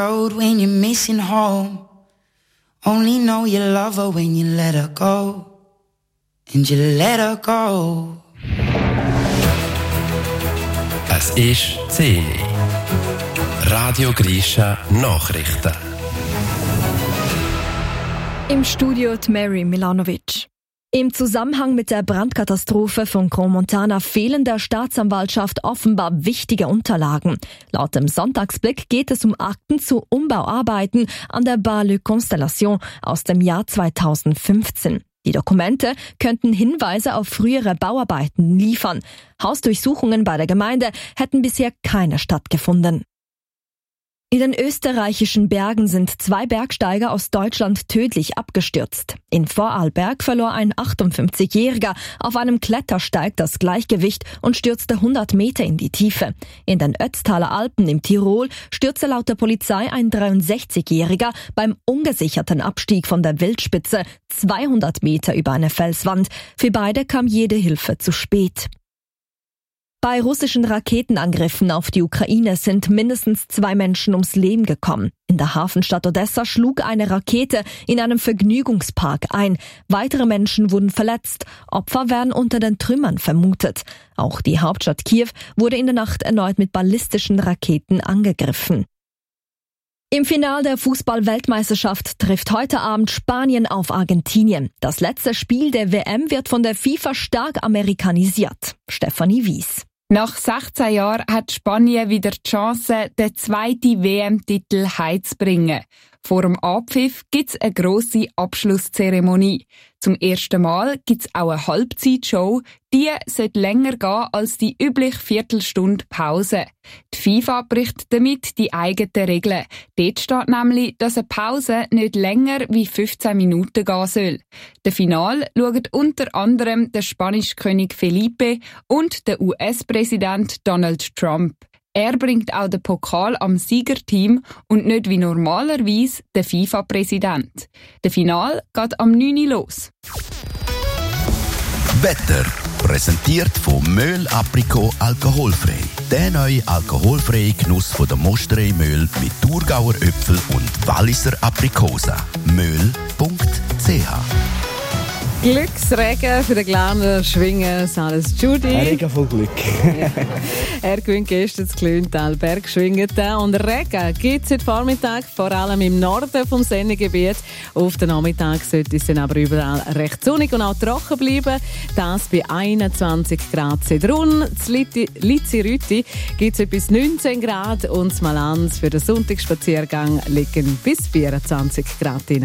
Road when you're missing home. Only know you love her when you let her go. And you let her go. Es ist 10. Radio Grisha Nachrichten. Im Studio die Mary Milanovic. Im Zusammenhang mit der Brandkatastrophe von Crans-Montana fehlen der Staatsanwaltschaft offenbar wichtige Unterlagen. Laut dem Sonntagsblick geht es um Akten zu Umbauarbeiten an der Bar-Le Constellation aus dem Jahr 2015. Die Dokumente könnten Hinweise auf frühere Bauarbeiten liefern. Hausdurchsuchungen bei der Gemeinde hätten bisher keine stattgefunden. In den österreichischen Bergen sind 2 Bergsteiger aus Deutschland tödlich abgestürzt. In Vorarlberg verlor ein 58-Jähriger auf einem Klettersteig das Gleichgewicht und stürzte 100 Meter in die Tiefe. In den Ötztaler Alpen im Tirol stürzte laut der Polizei ein 63-Jähriger beim ungesicherten Abstieg von der Wildspitze 200 Meter über eine Felswand. Für beide kam jede Hilfe zu spät. Bei russischen Raketenangriffen auf die Ukraine sind mindestens 2 Menschen ums Leben gekommen. In der Hafenstadt Odessa schlug eine Rakete in einem Vergnügungspark ein. Weitere Menschen wurden verletzt. Opfer werden unter den Trümmern vermutet. Auch die Hauptstadt Kiew wurde in der Nacht erneut mit ballistischen Raketen angegriffen. Im Finale der Fußball-Weltmeisterschaft trifft heute Abend Spanien auf Argentinien. Das letzte Spiel der WM wird von der FIFA stark amerikanisiert. Stefanie Wies. Nach 16 Jahren hat Spanien wieder die Chance, den 2. WM-Titel heimzubringen. Vor dem Abpfiff gibt's eine grosse Abschlusszeremonie. Zum ersten Mal gibt's auch eine Halbzeitshow. Die sollte länger gehen als die übliche Viertelstunde Pause. Die FIFA bricht damit die eigenen Regeln. Dort steht nämlich, dass eine Pause nicht länger wie 15 Minuten gehen soll. Das Finale schauen unter anderem der spanische König Felipe und der US-Präsident Donald Trump. Er bringt auch den Pokal am Siegerteam und nicht wie normalerweise der FIFA-Präsident. Der Finale geht am 9. Uhr los. Wetter präsentiert von Möhl Aprikot alkoholfrei. Der neue alkoholfreie Genuss von der Mosterei Möhl mit Thurgauer Äpfel und Walliser Aprikosen. Möhl.ch. Glücksregen für den Glarner Schwingen, alles Judy. Ein Regen voll Glück. Er gewinnt gestern das Glüntal Bergschwingen. Und Regen gibt es heute Vormittag, vor allem im Norden vom Sennegebiet. Auf den Nachmittag sollte es dann aber überall recht sonnig und auch trocken bleiben. Das bei 21 Grad Zedrun. In Lizzi-Rütti gibt es etwas 19 Grad und in Malanz für den Sonntagsspaziergang liegen bis 24 Grad rein.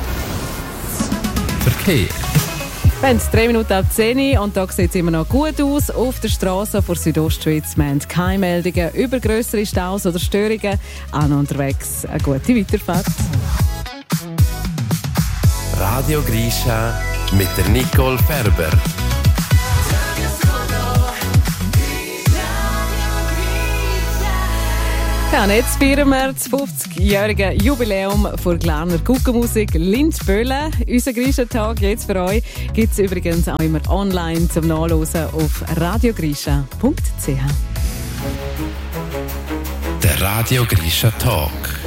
Verkehr. Wir haben 3 Minuten ab 10 und da sieht es immer noch gut aus. Auf der Straße vor Südostschweiz wir haben keine Meldungen über grössere Staus oder Störungen. An unterwegs eine gute Weiterfahrt. Radio Grisha mit der Nicole Ferber. Ja, und jetzt feiern wir das 50-jährige Jubiläum für Glarner Guckenmusik Lindböhle. Unser Grisha-Tag jetzt für euch gibt es übrigens auch immer online zum Nachlesen auf radiogrisha.ch. Der Radio Grisha Tag.